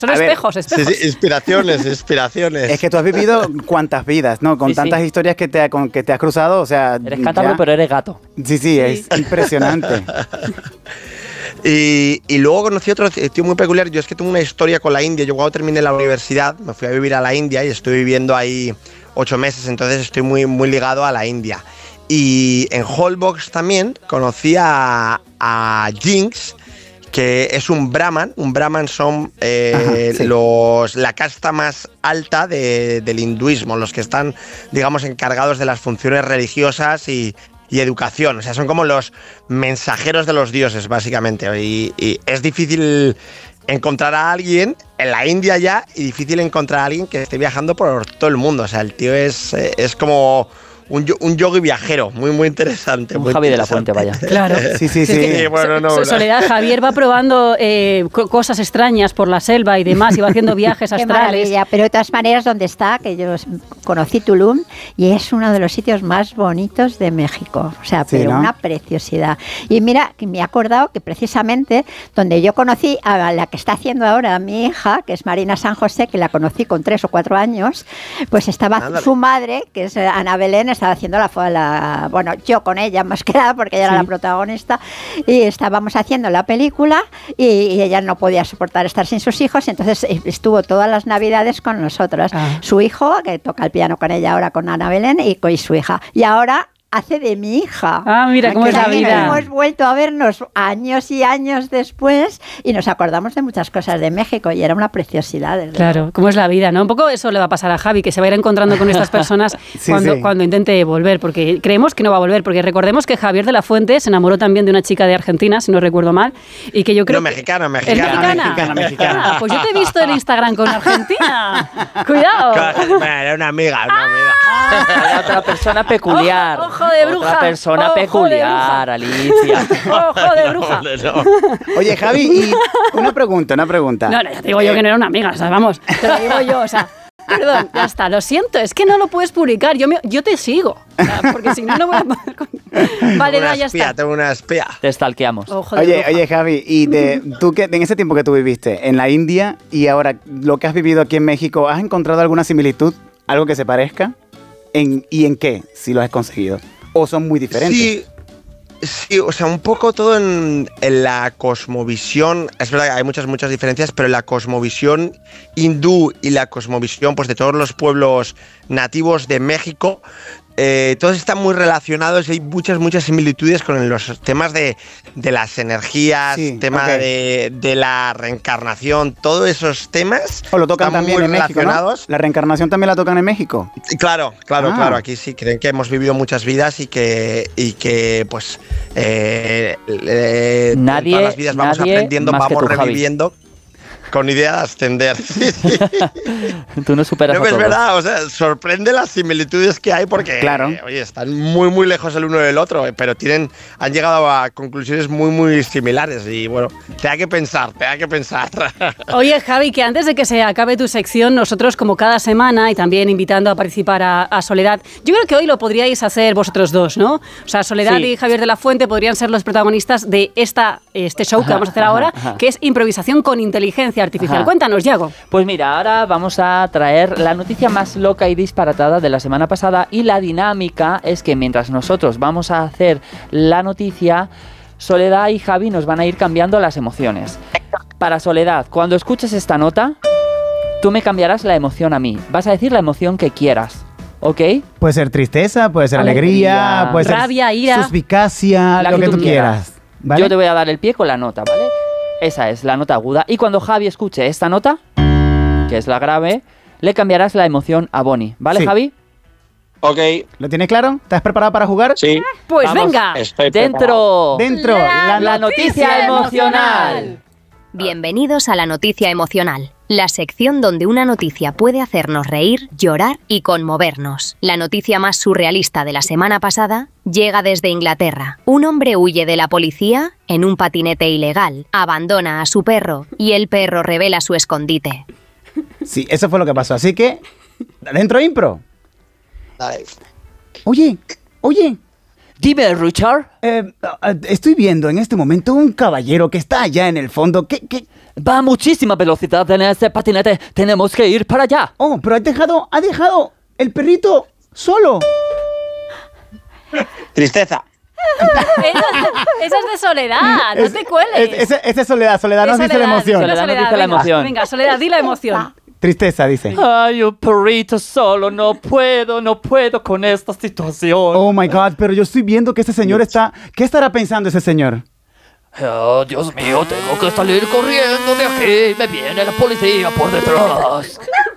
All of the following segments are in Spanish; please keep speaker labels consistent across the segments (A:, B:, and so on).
A: Son espejos.
B: Sí, inspiraciones.
C: Es que tú has vivido cuántas vidas, ¿no? Con tantas historias que te has cruzado, o sea...
D: Eres cántabro, pero eres gato.
C: Sí, es impresionante.
B: Y luego conocí otro tío muy peculiar. Yo es que tengo una historia con la India. Yo cuando terminé la universidad me fui a vivir a la India y estoy viviendo ahí 8 meses, entonces estoy muy, muy ligado a la India. Y en Holbox también conocí a Jinx, que es un brahman. Un brahman son la casta más alta del hinduismo, los que están, digamos, encargados de las funciones religiosas y educación. O sea, son como los mensajeros de los dioses, básicamente. Y es difícil encontrar a alguien en la India ya, y difícil encontrar a alguien que esté viajando por todo el mundo. O sea, el tío es como un yogi viajero, muy, muy interesante.
D: Un Javi de la Fuente, vaya.
A: Claro.
C: Sí.
A: Soledad, Javier va probando cosas extrañas por la selva y demás, y va haciendo viajes astrales.
E: Qué maravilla, pero de todas maneras, donde está, que yo conocí Tulum, y es uno de los sitios más bonitos de México. O sea, pero ¿no? Una preciosidad. Y mira, que me he acordado que precisamente donde yo conocí a la que está haciendo ahora mi hija, que es Marina San José, que la conocí con 3 o 4 años, pues estaba su madre, que es Ana Belén, estaba haciendo bueno, yo con ella más que nada, porque ella era la protagonista, y estábamos haciendo la película y ella no podía soportar estar sin sus hijos, entonces estuvo todas las navidades con nosotras. Su hijo, que toca el piano con ella ahora, con Ana Belén, y su hija. Y ahora hace de mi hija.
A: Mira cómo es la vida.
E: Hemos vuelto a vernos años y años después y nos acordamos de muchas cosas de México y era una preciosidad.
A: Claro, cómo es la vida, ¿no? Un poco eso le va a pasar a Javi, que se va a ir encontrando con estas personas cuando intente volver, porque creemos que no va a volver, porque recordemos que Javier de la Fuente se enamoró también de una chica de Argentina, si no recuerdo mal, y que yo creo...
B: No, mexicana.
A: Mexicana. Pues yo te he visto en Instagram con Argentina. Cuidado.
B: Era una amiga.
D: Era otra persona peculiar.
A: Ojo de bruja.
D: Otra persona peculiar, Alicia.
A: Ojo de bruja.
C: Oye, Javi, y una pregunta.
A: No, ya te digo yo que no era una amiga, o sea, vamos, te lo digo yo, o sea, perdón, ya está, lo siento, es que no lo puedes publicar, yo te sigo, o sea, porque si no, no voy a poder... Vale, ya está.
B: Tengo una espía.
D: Te stalkeamos.
C: Oye, Javi, y tú que en ese tiempo que tú viviste en la India y ahora lo que has vivido aquí en México, ¿has encontrado alguna similitud? ¿Algo que se parezca? ¿Y en qué, si lo has conseguido? ¿O son muy diferentes?
B: Sí, o sea, un poco todo en la cosmovisión. Es verdad que hay muchas diferencias, pero en la cosmovisión hindú y la cosmovisión, pues, de todos los pueblos nativos de México, todos están muy relacionados y hay muchas similitudes con los temas de las energías, de la reencarnación, todos esos temas.
C: ¿O lo tocan también muy en México, ¿no? ¿La reencarnación también la tocan en México?
B: Claro, aquí sí, creen que hemos vivido muchas vidas y que pues en todas las vidas vamos aprendiendo, vamos reviviendo. Javi. Con idea de ascender.
D: Tú no superas
B: a todos. Es verdad, o sea, sorprende las similitudes que hay porque, oye, están muy lejos el uno del otro, pero han llegado a conclusiones muy similares y bueno, te da que pensar.
A: Oye, Javi, que antes de que se acabe tu sección, nosotros como cada semana y también invitando a participar a Soledad, yo creo que hoy lo podríais hacer vosotros dos, ¿no? O sea, Soledad y Javier de la Fuente podrían ser los protagonistas de este show que vamos a hacer ahora, que es improvisación con inteligencia artificial. Cuéntanos, Yago.
D: Pues mira, ahora vamos a traer la noticia más loca y disparatada de la semana pasada y la dinámica es que mientras nosotros vamos a hacer la noticia, Soledad y Javi nos van a ir cambiando las emociones. Para Soledad, cuando escuches esta nota, tú me cambiarás la emoción a mí. Vas a decir la emoción que quieras. ¿Ok?
C: Puede ser tristeza, puede ser alegría, puede ser
A: rabia, ira,
C: suspicacia, lo que tú quieras. ¿Vale?
D: Yo te voy a dar el pie con la nota, ¿vale? Esa es la nota aguda. Y cuando Javi escuche esta nota, que es la grave, le cambiarás la emoción a Bonnie. ¿Vale, Javi?
B: Ok.
C: ¿Lo tienes claro? ¿Estás preparado para jugar?
B: Sí.
A: Pues
D: vamos,
A: venga.
D: Dentro.
A: La noticia emocional.
F: Bienvenidos a la noticia emocional, la sección donde una noticia puede hacernos reír, llorar y conmovernos. La noticia más surrealista de la semana pasada llega desde Inglaterra. Un hombre huye de la policía en un patinete ilegal, abandona a su perro y el perro revela su escondite.
C: Sí, eso fue lo que pasó. Así que, dentro impro.
B: Dale.
C: Oye.
D: Dime, Richard.
C: Estoy viendo en este momento un caballero que está allá en el fondo.
D: Va a muchísima velocidad en ese patinete. Tenemos que ir para allá.
C: Oh, pero ha dejado el perrito solo.
B: Tristeza.
A: Esa es de Soledad, no te cueles.
C: Esa es Soledad. Soledad nos dice la emoción.
D: Soledad nos dice la
A: venga,
D: emoción.
A: Venga, Soledad, di la emoción.
C: Tristeza, dice.
D: Ay, un perrito solo. No puedo con esta situación.
C: Oh my God, pero yo estoy viendo que ese señor está... ¿Qué estará pensando ese señor?
D: Oh, Dios mío, tengo que salir corriendo de aquí. Me viene la policía por detrás.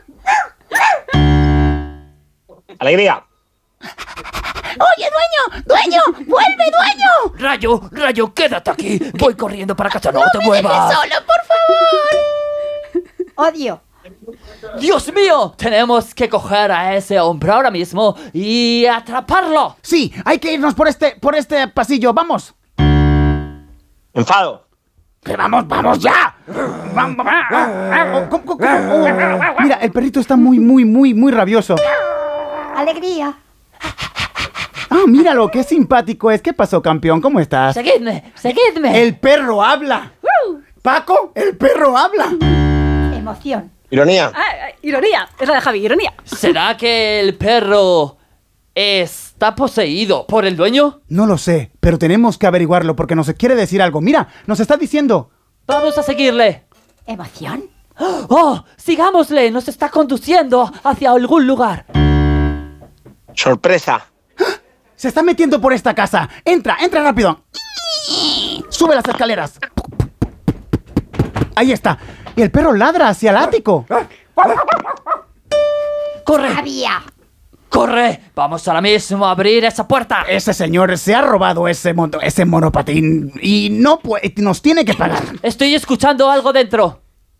B: Alegría.
G: ¡Oye, dueño! ¡Vuelve, dueño!
D: Rayo, quédate aquí. Voy corriendo para casa, no te
G: ¡Me
D: muevas.
G: dejes solo, por favor!
E: Odio.
D: Dios mío, tenemos que coger a ese hombre ahora mismo y atraparlo.
C: Sí, hay que irnos por este pasillo. ¡Vamos!
B: Enfado.
C: ¡Vamos ya! ¿Cómo? Oh, mira, el perrito está muy rabioso.
E: Alegría.
C: Ah, míralo, qué simpático es. ¿Qué pasó, campeón? ¿Cómo estás?
D: Seguidme.
C: ¡El perro habla! Paco, el perro habla.
E: Emoción.
B: Ironía.
A: Ironía, es la de Javi, ironía.
D: ¿Será que el perro está poseído por el dueño?
C: No lo sé, pero tenemos que averiguarlo porque nos quiere decir algo. Mira, nos está diciendo...
D: Vamos a seguirle.
E: Emoción.
D: ¡Oh! ¡Sigámosle! Nos está conduciendo hacia algún lugar.
B: Sorpresa.
C: Se está metiendo por esta casa. Entra rápido. Sube las escaleras. Ahí está. Y el perro ladra hacia el ático.
D: ¡Corre!
E: Rabia.
D: ¡Corre! Vamos ahora mismo a abrir esa puerta.
C: Ese señor se ha robado ese monopatín y no nos tiene que pagar.
D: Estoy escuchando algo dentro.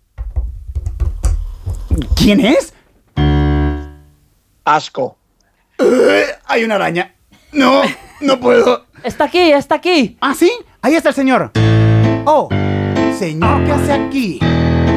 C: ¿Quién es?
B: Asco.
C: Hay una araña. No puedo.
D: Está aquí.
C: ¿Ah, sí? Ahí está el señor. Oh, señor, ¿qué hace aquí?